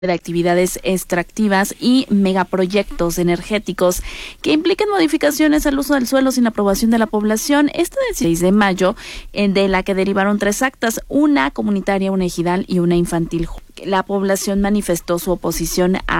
de actividades extractivas y megaproyectos energéticos que impliquen modificaciones al uso del suelo sin aprobación de la población. Esta del 6 de mayo, de la que derivaron 3 actas, una comunitaria, una ejidal y una infantil. La población manifestó su oposición a